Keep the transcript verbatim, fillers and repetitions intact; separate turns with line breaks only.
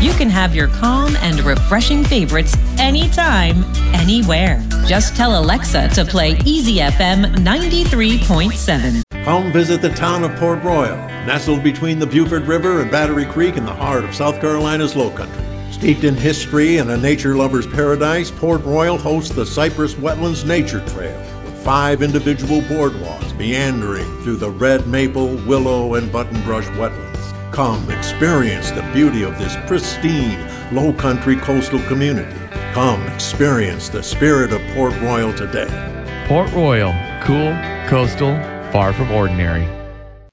You can have your calm and refreshing favorites anytime, anywhere. Just tell Alexa to play Easy F M ninety-three point seven.
Come visit the town of Port Royal, nestled between the Buford River and Battery Creek in the heart of South Carolina's Lowcountry. Steeped in history and a nature lover's paradise, Port Royal hosts the Cypress Wetlands Nature Trail, with five individual boardwalks meandering through the red maple, willow, and buttonbrush wetlands. Come experience the beauty of this pristine, low-country coastal community. Come experience the spirit of Port Royal today.
Port Royal, cool, coastal, far from ordinary.